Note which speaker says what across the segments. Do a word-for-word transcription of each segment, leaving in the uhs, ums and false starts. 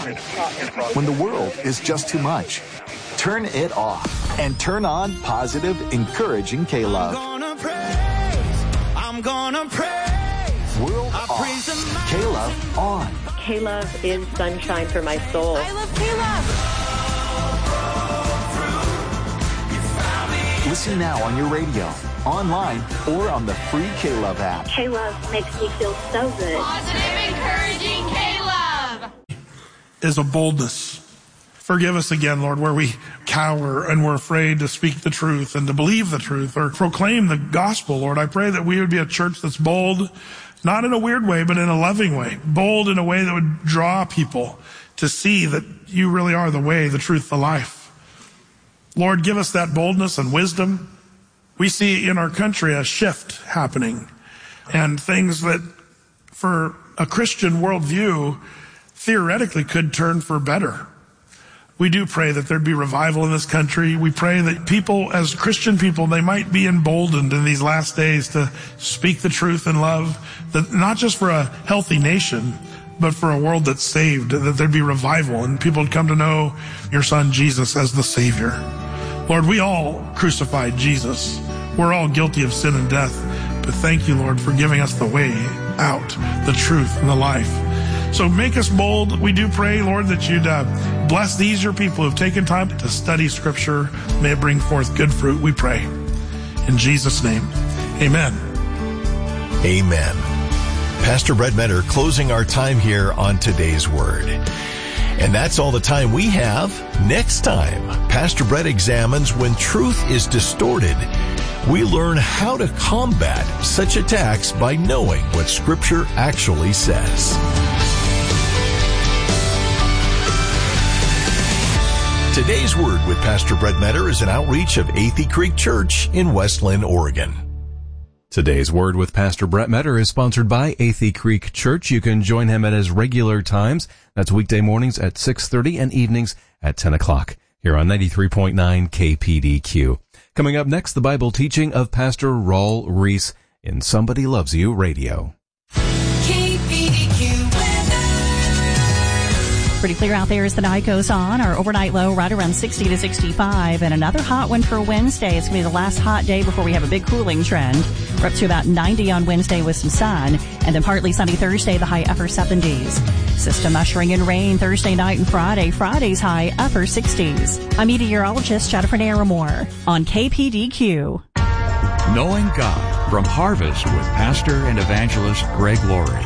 Speaker 1: When the world is just too much, turn it off and turn on positive, encouraging K-Love.
Speaker 2: I'm gonna praise, I'm gonna praise.
Speaker 1: World I off, K-Love on.
Speaker 3: K-Love is sunshine for my soul.
Speaker 4: I love K-Love.
Speaker 1: Listen now on your radio, online, or on the free K-Love app.
Speaker 3: K-Love makes me feel so good.
Speaker 4: Positive, encouraging K-Love.
Speaker 5: Is a boldness. Forgive us again, Lord, where we cower and we're afraid to speak the truth and to believe the truth or proclaim the gospel, Lord. I pray that we would be a church that's bold, not in a weird way, but in a loving way. Bold in a way that would draw people to see that you really are the way, the truth, the life. Lord, give us that boldness and wisdom. We see in our country a shift happening and things that for a Christian worldview theoretically could turn for better. We do pray that there'd be revival in this country. We pray that people, as Christian people, they might be emboldened in these last days to speak the truth in love, that not just for a healthy nation, but for a world that's saved, that there'd be revival and people would come to know your son Jesus as the Savior. Lord, we all crucified Jesus. We're all guilty of sin and death, but thank you, Lord, for giving us the way out, the truth, and the life. So make us bold. We do pray, Lord, that you'd uh, bless these, your people who've taken time to study Scripture. May it bring forth good fruit, we pray. In Jesus' name, amen.
Speaker 6: Amen. Pastor Brett Metter closing our time here on today's Word. And that's all the time we have. Next time, Pastor Brett examines when truth is distorted. We learn how to combat such attacks by knowing what Scripture actually says. Today's Word with Pastor Brett Metter is an outreach of Athey Creek Church in West Linn, Oregon.
Speaker 7: Today's Word with Pastor Brett Metter is sponsored by Athey Creek Church. You can join him at his regular times. That's weekday mornings at six thirty and evenings at ten o'clock here on ninety-three point nine K P D Q. Coming up next, the Bible teaching of Pastor Raul Reese in Somebody Loves You Radio.
Speaker 4: K P D Q weather.
Speaker 8: Pretty clear out there as the night goes on. Our overnight low right around sixty to sixty-five, and another hot one for Wednesday. It's going to be the last hot day before we have a big cooling trend. We're up to about ninety on Wednesday with some sun, and then partly sunny Thursday, the high upper seventies. System ushering in rain Thursday night and Friday. Friday's high upper sixties. I'm meteorologist Jennifer Naramore on K P D Q.
Speaker 9: Knowing God from Harvest with Pastor and Evangelist Greg Laurie.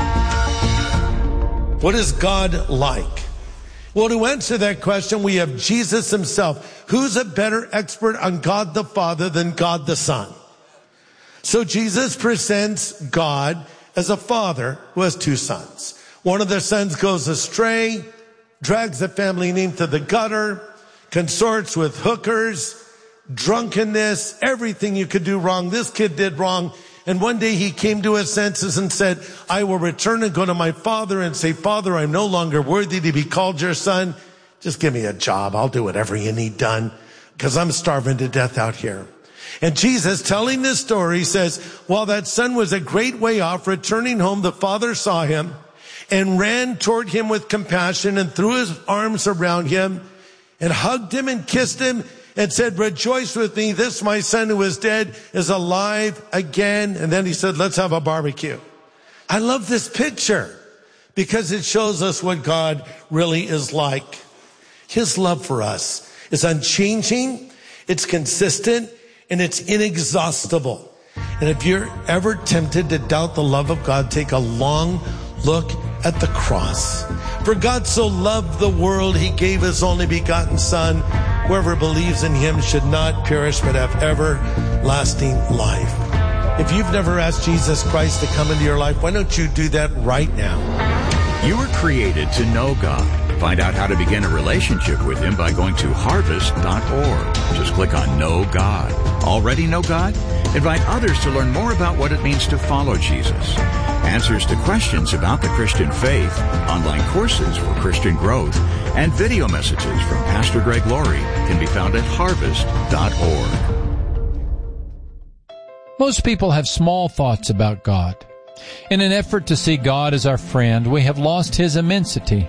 Speaker 10: What is God like? Well, to answer that question, we have Jesus himself. Who's a better expert on God the Father than God the Son? So Jesus presents God as a father who has two sons. One of their sons goes astray, drags the family name to the gutter, consorts with hookers, drunkenness, everything you could do wrong. This kid did wrong. And one day he came to his senses and said, I will return and go to my father and say, Father, I'm no longer worthy to be called your son. Just give me a job. I'll do whatever you need done because I'm starving to death out here. And Jesus, telling this story, says, while that son was a great way off, returning home, the father saw him and ran toward him with compassion and threw his arms around him and hugged him and kissed him and said, rejoice with me. This, my son who was dead, is alive again. And then he said, let's have a barbecue. I love this picture because it shows us what God really is like. His love for us is unchanging, it's consistent, and it's inexhaustible. And if you're ever tempted to doubt the love of God, take a long look at the cross. For God so loved the world, he gave his only begotten Son. Whoever believes in him should not perish but have everlasting life. If you've never asked Jesus Christ to come into your life, why don't you do that right now?
Speaker 9: You were created to know God. Find out how to begin a relationship with him by going to harvest dot org. Just click on Know God. Already know God? Invite others to learn more about what it means to follow Jesus. Answers to questions about the Christian faith, online courses for Christian growth, and video messages from Pastor Greg Laurie can be found at harvest dot org.
Speaker 11: Most people have small thoughts about God. In an effort to see God as our friend, we have lost his immensity.